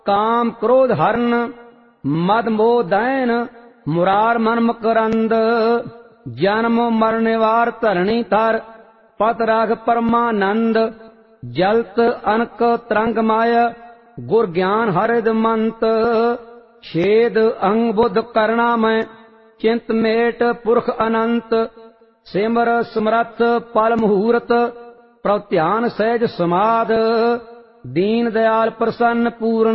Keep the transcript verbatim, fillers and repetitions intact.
ਕਾਮ ਕ੍ਰੋਧ ਹਰਨ ਮਦ ਮੋਹ ਦੈਨ ਮੁਰਾਰ ਮਨ ਮਕਰੰਦ ਜਨਮ ਮਰਨ ਨਿਵਾਰ ਧਰਣੀ ਧਰ ਪਤ ਰਾਖ ਪਰਮਾਨੰਦ ਜਲਤ ਅਨਕ ਤਰੰਗ ਮਾਇਆ ਗੁਰ ਗਿਆਨ ਹਰਿਦ ਮੰਤ ਛੇਦ ਅੰਗ ਬੁੱਧ ਕਰਣਾ ਮੈਂ ਚਿੰਤ ਮੇਟ ਪੁਰਖ ਅਨੰਤ ਸਿਮਰ ਸਮਰੱਥ ਪਲ ਮਹੂਰਤ ਪ੍ਰਭ ਧਿਆਨ ਸਹਿਜ ਸਮਾਦ ਦੀਨ ਦਿਆਲ ਪ੍ਰਸੰਨ ਪੂਰਨ